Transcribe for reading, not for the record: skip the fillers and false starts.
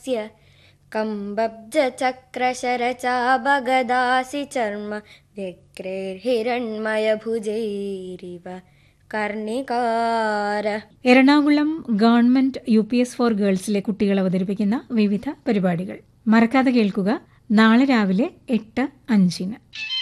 യസ്യ കംബബ്ജചക്രശരചാപഗദാസി ചർമ്മ വ്യഗ്രൈർഹിരണ്മയഭുജൈരിവ കർണികാര. Ernakulam government UPS four ഗേൾസിലെ കുട്ടികൾ അവതരിപ്പിക്കുന്ന വിവിധ പരിപാടികൾ മറക്കാതെ കേൾക്കുക. നാളെ രാവിലെ 8:05.